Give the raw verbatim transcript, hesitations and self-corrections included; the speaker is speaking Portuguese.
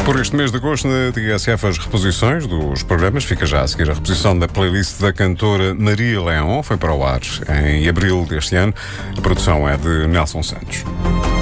Por este mês de agosto, na T S F, as reposições dos programas. Fica já a seguir a reposição da playlist da cantora Maria Leão. Foi para o ar em abril deste ano. A produção é de Nelson Santos.